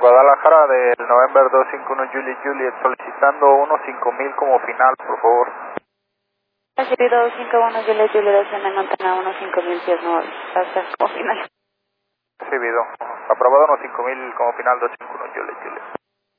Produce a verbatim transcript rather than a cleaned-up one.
Guadalajara del November dos cinco uno Juliet Juliet, solicitando uno cinco mil como final, por favor. Recibido dos cinco uno Juliet Juliet, en Montana uno cinco mil pies, no, hasta como final. Recibido. Aprobado uno cinco mil como final dos cinco uno Juliet Juliet.